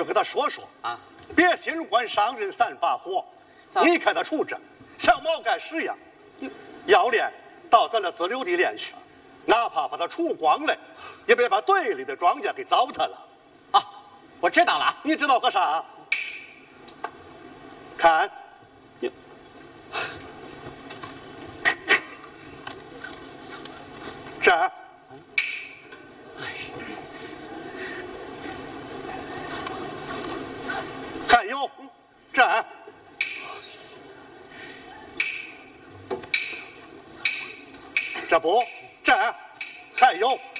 就跟他说啊， 别新官上任3把火，你看他处置像毛干屎一样，要练到咱那自留地练去，哪怕把他除光了，也别把队里的庄稼给糟蹋了。 啊，我知道了。 你知道个啥？看，这儿，还有这儿，这不，这儿还有。